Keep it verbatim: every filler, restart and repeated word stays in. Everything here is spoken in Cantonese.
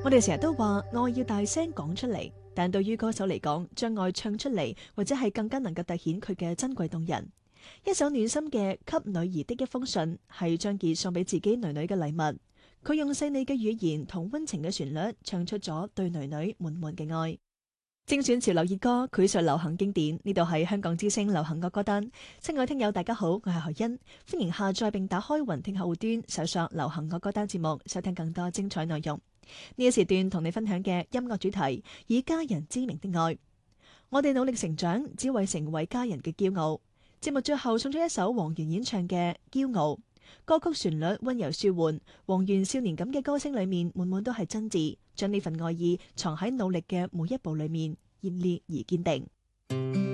我哋成日都話愛要大聲講出嚟，但對於歌手嚟講，將愛唱出嚟，或者係更加能夠凸顯佢嘅珍貴動人。一首暖心嘅《給女兒的一封信》，係張傑送俾自己女女嘅禮物。佢用細膩嘅語言同溫情嘅旋律，唱出咗對女女滿滿嘅愛。精選潮流熱歌，繪述流行經典。呢度係香港之聲流行歌歌單。親愛聽友大家好，我係何欣，歡迎下載並打開雲聽客戶端，搜索流行歌歌單節目，收聽更多精彩內容。呢一時段同你分享嘅音樂主題，以家人之名的愛。我哋努力成長，只為成為家人嘅驕傲。節目最後送出一首黃源演唱嘅《驕傲》，歌曲旋律溫柔舒緩，黃源少年感嘅歌聲裏面滿滿都係真摯，將呢份愛意藏喺努力嘅每一步裏面，熱烈而堅定。